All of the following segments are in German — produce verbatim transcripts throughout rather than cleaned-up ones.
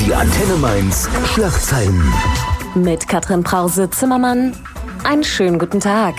Die Antenne Mainz Schlagzeilen. Mit Katrin Brause-Zimmermann. Einen schönen guten Tag.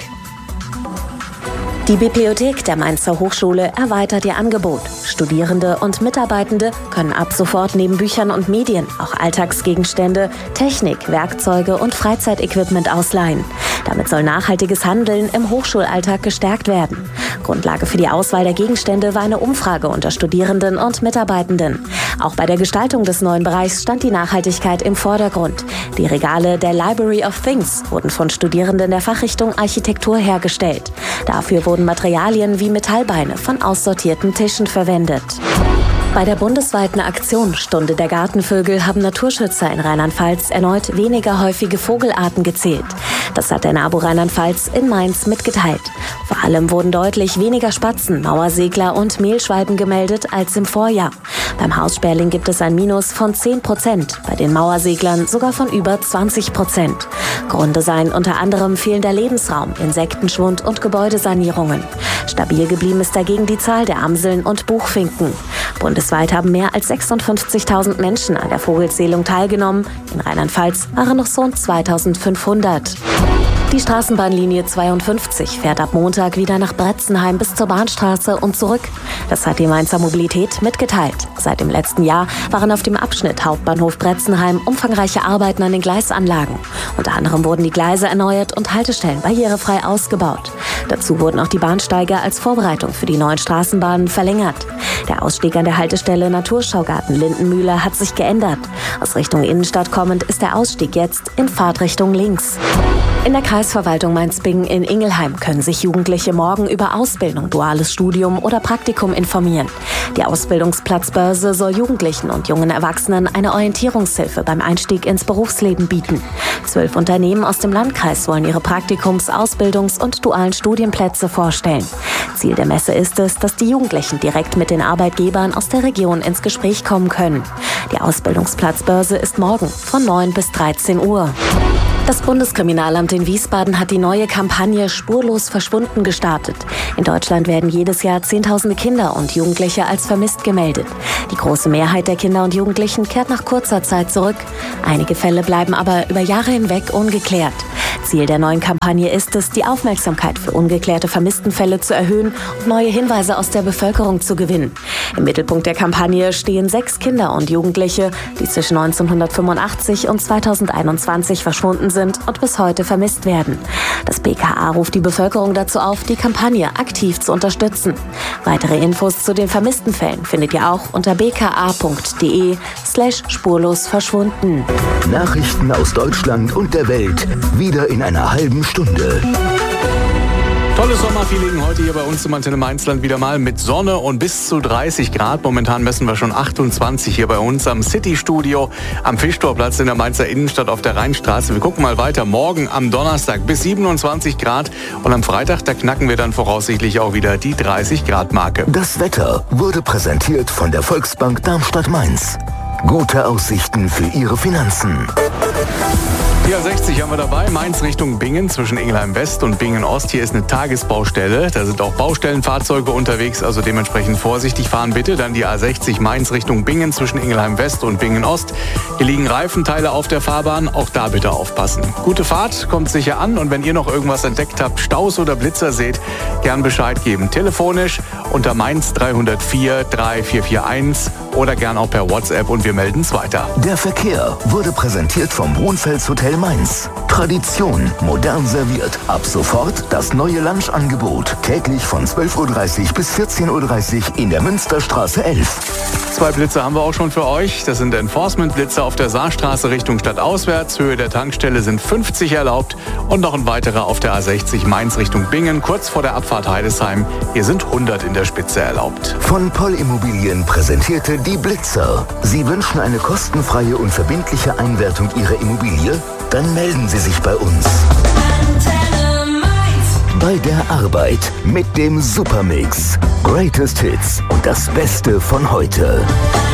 Die Bibliothek der Mainzer Hochschule erweitert ihr Angebot. Studierende und Mitarbeitende können ab sofort neben Büchern und Medien auch Alltagsgegenstände, Technik, Werkzeuge und Freizeitequipment ausleihen. Damit soll nachhaltiges Handeln im Hochschulalltag gestärkt werden. Grundlage für die Auswahl der Gegenstände war eine Umfrage unter Studierenden und Mitarbeitenden. Auch bei der Gestaltung des neuen Bereichs stand die Nachhaltigkeit im Vordergrund. Die Regale der Library of Things wurden von Studierenden der Fachrichtung Architektur hergestellt. Dafür wurden Materialien wie Metallbeine von aussortierten Tischen verwendet. Bei der bundesweiten Aktion Stunde der Gartenvögel haben Naturschützer in Rheinland-Pfalz erneut weniger häufige Vogelarten gezählt. Das hat der NABU Rheinland-Pfalz in Mainz mitgeteilt. Vor allem wurden deutlich weniger Spatzen, Mauersegler und Mehlschwalben gemeldet als im Vorjahr. Beim Haussperling gibt es ein Minus von zehn Prozent, bei den Mauerseglern sogar von über zwanzig Prozent. Gründe seien unter anderem fehlender Lebensraum, Insektenschwund und Gebäudesanierungen. Stabil geblieben ist dagegen die Zahl der Amseln und Buchfinken. Bundesweit haben mehr als sechsundfünfzigtausend Menschen an der Vogelzählung teilgenommen. In Rheinland-Pfalz waren noch rund zweitausendfünfhundert. Die Straßenbahnlinie zweiundfünfzig fährt ab Montag wieder nach Bretzenheim bis zur Bahnstraße und zurück. Das hat die Mainzer Mobilität mitgeteilt. Seit dem letzten Jahr waren auf dem Abschnitt Hauptbahnhof Bretzenheim umfangreiche Arbeiten an den Gleisanlagen. Unter anderem wurden die Gleise erneuert und Haltestellen barrierefrei ausgebaut. Dazu wurden auch die Bahnsteige als Vorbereitung für die neuen Straßenbahnen verlängert. Der Ausstieg an der Haltestelle Naturschaugarten Lindenmühle hat sich geändert. Aus Richtung Innenstadt kommend ist der Ausstieg jetzt in Fahrtrichtung links. In der Kreisverwaltung Mainz-Bingen in Ingelheim können sich Jugendliche morgen über Ausbildung, duales Studium oder Praktikum informieren. Die Ausbildungsplatzbörse soll Jugendlichen und jungen Erwachsenen eine Orientierungshilfe beim Einstieg ins Berufsleben bieten. Zwölf Unternehmen aus dem Landkreis wollen ihre Praktikums-, Ausbildungs- und dualen Studienplätze vorstellen. Ziel der Messe ist es, dass die Jugendlichen direkt mit den Arbeitgebern aus der Region ins Gespräch kommen können. Die Ausbildungsplatzbörse ist morgen von neun bis dreizehn Uhr. Das Bundeskriminalamt in Wiesbaden hat die neue Kampagne Spurlos verschwunden gestartet. In Deutschland werden jedes Jahr Zehntausende Kinder und Jugendliche als vermisst gemeldet. Die große Mehrheit der Kinder und Jugendlichen kehrt nach kurzer Zeit zurück. Einige Fälle bleiben aber über Jahre hinweg ungeklärt. Ziel der neuen Kampagne ist es, die Aufmerksamkeit für ungeklärte Vermisstenfälle zu erhöhen und neue Hinweise aus der Bevölkerung zu gewinnen. Im Mittelpunkt der Kampagne stehen sechs Kinder und Jugendliche, die zwischen neunzehnhundertfünfundachtzig und zweitausendeinundzwanzig verschwunden sind und bis heute vermisst werden. Das B K A ruft die Bevölkerung dazu auf, die Kampagne aktiv zu unterstützen. Weitere Infos zu den vermissten Fällen findet ihr auch unter b k a punkt d e slash spurlos verschwunden. Nachrichten aus Deutschland und der Welt wieder in einer halben Stunde. Tolles Sommerfeeling heute hier bei uns im Antenne Mainzland wieder mal mit Sonne und bis zu dreißig Grad. Momentan messen wir schon achtundzwanzig hier bei uns am City-Studio am Fischtorplatz in der Mainzer Innenstadt auf der Rheinstraße. Wir gucken mal weiter. Morgen am Donnerstag bis siebenundzwanzig Grad und am Freitag, da knacken wir dann voraussichtlich auch wieder die dreißig Grad Marke. Das Wetter wurde präsentiert von der Volksbank Darmstadt-Mainz. Gute Aussichten für Ihre Finanzen. Die A sechzig haben wir dabei, Mainz Richtung Bingen, zwischen Ingelheim West und Bingen Ost. Hier ist eine Tagesbaustelle, da sind auch Baustellenfahrzeuge unterwegs, also dementsprechend vorsichtig fahren bitte. Dann die A sechzig Mainz Richtung Bingen, zwischen Ingelheim West und Bingen Ost. Hier liegen Reifenteile auf der Fahrbahn, auch da bitte aufpassen. Gute Fahrt, kommt sicher an und wenn ihr noch irgendwas entdeckt habt, Staus oder Blitzer seht, gern Bescheid geben. Telefonisch unter Mainz drei null vier drei vier vier eins oder gern auch per WhatsApp und wir melden es weiter. Der Verkehr wurde präsentiert vom Brunfels Hotel Mainz. Tradition modern serviert. Ab sofort das neue Lunchangebot. Täglich von zwölf Uhr dreißig bis vierzehn Uhr dreißig in der Münsterstraße elf. Zwei Blitze haben wir auch schon für euch. Das sind Enforcement-Blitze auf der Saarstraße Richtung stadtauswärts. Höhe der Tankstelle sind fünfzig erlaubt. Und noch ein weiterer auf der A sechzig Mainz Richtung Bingen, kurz vor der Abfahrt Heidesheim. Hier sind hundert in der Spitze erlaubt. Von Poll Immobilien präsentierte die Blitzer. Sie wünschen eine kostenfreie und verbindliche Einwertung Ihrer Immobilie? Dann melden Sie sich bei uns. Bei der Arbeit mit dem Supermix. Greatest Hits und das Beste von heute.